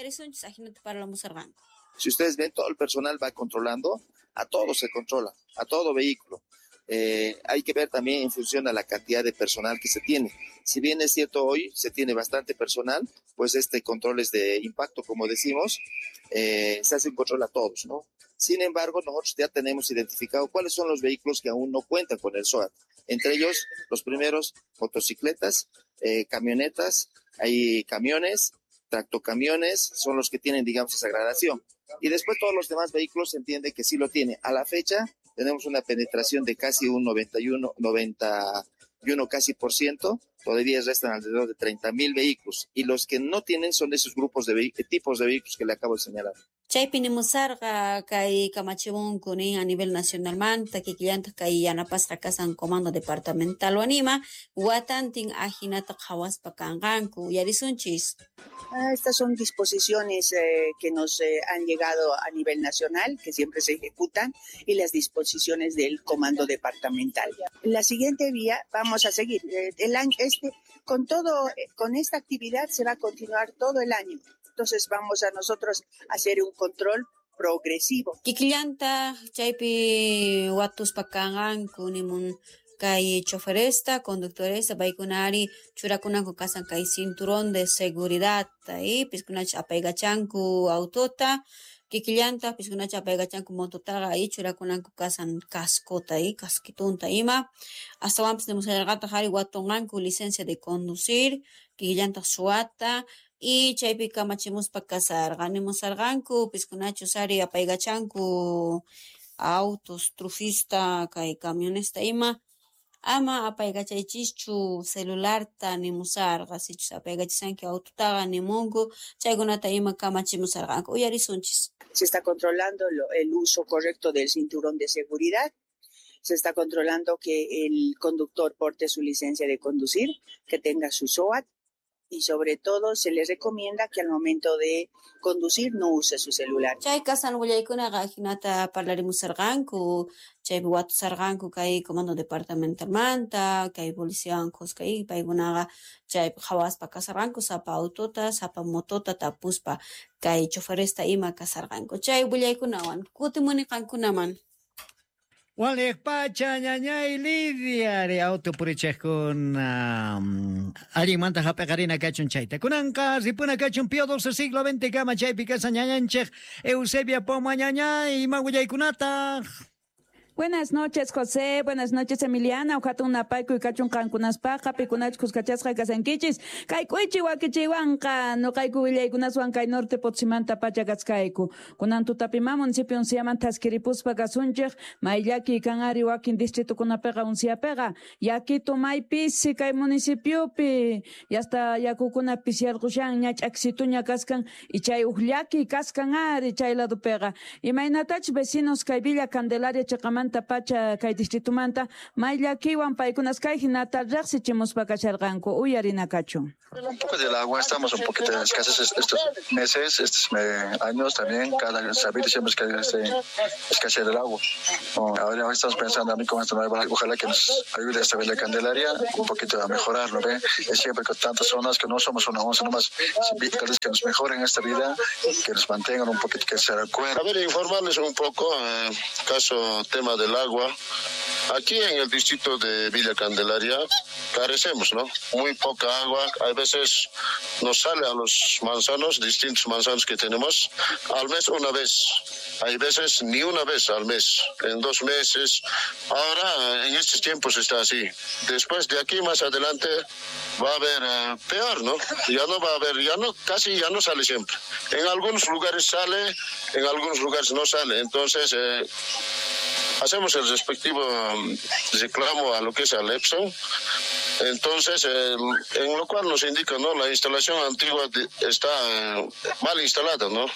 Si ustedes ven, todo el personal va controlando, a todo se controla, a todo vehículo. Hay que ver también en función a la cantidad de personal que se tiene. Si bien es cierto hoy se tiene bastante personal, pues controles de impacto, como decimos, se hace un control a todos, ¿no? Sin embargo, nosotros ya tenemos identificado cuáles son los vehículos que aún no cuentan con el SOAT. Entre ellos, los primeros, motocicletas, camionetas, hay camiones, tractocamiones, son los que tienen, digamos, esa gradación. Y después todos los demás vehículos se entiende que sí lo tiene. A la fecha, tenemos una penetración de casi un 91 casi por ciento, todavía restan alrededor de 30,000 vehículos, y los que no tienen son esos grupos de tipos de vehículos que le acabo de señalar. Chaypini musarqa kay kamachimunkuni a nivel nacional manta kikillanta kay yanapasqa kasan comando departamental wanima watantin ajinata qhawaspa kanqanku yarisunchis. Estas son disposiciones que nos han llegado a nivel nacional, que siempre se ejecutan, y las disposiciones del comando departamental. La siguiente vía vamos a seguir. El año con esta actividad se va a continuar todo el año. Entonces vamos a nosotros hacer un control progresivo. Kikillanta chaypi watuspa kanqanku nimun kay choferesta, conductoresta, paykunari churakunanku kasan kay cinturón de seguridad y piskunach apaygachanku autota, kikillanta piskunach apaygachanku mototaqa y churakunanku kasan cascota y casquitunta ima. Hasta antes de musayarqata hari watunqanku licencia de conducir, kikillanta suata y chaypi kamachimuspa kasarqa nimusarqanku piskunachu sari apaygachanku autos, trufista, kay camionesta ima. Ama apaygachaychischu celularta nimusarqa, sichus apaygachisanki autotaqa nimunku, chaykunata ima kamachimusarqanku, uyarisunchis. Se está controlando el uso correcto del cinturón de seguridad, se está controlando que el conductor porte su licencia de conducir, que tenga su SOAT, y sobre todo se les recomienda que al momento de conducir no use su celular. Chay kasan willaykunaqa hinata parlarimusarqanku, chaypi watusarqanku kay comando departamental manta, kay policiankos kay paykunaqa chaypi qhawaspa kasarqanku sapa autota, sapa motota tapuspa kay choferesta ima kasarqanku. Chay willaykunawan kutimuniqankunaman. Walekpacha ñañay Lidia de autopurichejkun allimanta hapeqarina kachun chayta. Kunanqa ripuna kachun Pío XII siglo XX kama chaypi kasa ñañanchej Eusebia Poma ñañay ima willaykunata. Buenas noches, José. Buenas noches, Emiliana. Ujatun napayku y kachun kankunaspaqa pikunachkus kachasqa kasankichis. Kaykuichi wakichiwanqa no kayku willaykunaswan kay norte Potsimanta pachakaskayku. Kunan Tutapima municipio unciamanta askiripuspa kasunchik mayllaki kanari wakin distritukunapiqa unciapiqa. Yakito maypisi kay municipiopi y hasta yakukunapis yarqushan ñach'aksituña kaskan y chay ujllaki kaskan ari chay ladopiqa. Imaynatach vecinos kay Villa Candelaria chaqamanta pacha kay distritumanta mayllakiwan paykunas kay hinata riqsichimuspa kacharqanku uyarina kachun. Un poco del agua, estamos un poquito escasos estos meses, estos años también, cada sabido siempre es que escasez del agua. Ahora estamos pensando a mí con esta nueva, ojalá que nos ayude esta Villa Candelaria un poquito a mejorarlo, ¿ve? Es siempre con tantas zonas que no somos una onza nomás, que nos mejoren esta vida, que nos mantengan un poquito, que se recuerden. A ver, informarles un poco, caso tema del agua. Aquí en el distrito de Villa Candelaria carecemos, ¿no? Muy poca agua. A veces nos sale a los manzanos, distintos manzanos que tenemos, al mes una vez. Hay veces ni una vez al mes, en 2 meses. Ahora, en estos tiempos está así. Después de aquí más adelante va a haber peor, ¿no? Ya no va a haber, casi ya no sale siempre. En algunos lugares sale, en algunos lugares no sale. Entonces, hacemos el respectivo reclamo a lo que es al Epson. Entonces, en lo cual nos indica, ¿no? La instalación antigua está mal instalada, ¿no?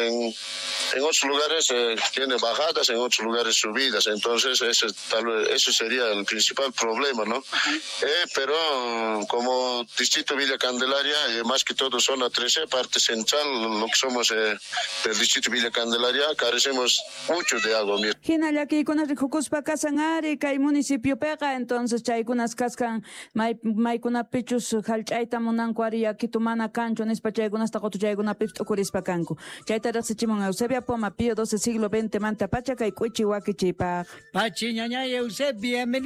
En otros lugares tiene bajadas, en otros lugares subidas. Entonces, ese sería el principal problema, ¿no? Pero como distrito Villa Candelaria, más que todo zona 13, parte central, lo que somos del distrito Villa Candelaria, carecemos mucho de agua. Hinallaki kunas rikukuspa kasan ari kay municipio pega, entonces chaykunas kaskan maykunapichus halch'ayta munanku ari yakitu mana kanchu nispa chaykunasta qutuchaykunapipas t'ukurispa kanku. Chayta riqsichimun Eusebia Poma, Pío XII, siglo XX manta pacha kay k'uchi wakichipaq. Pachi ñaña Eusebia,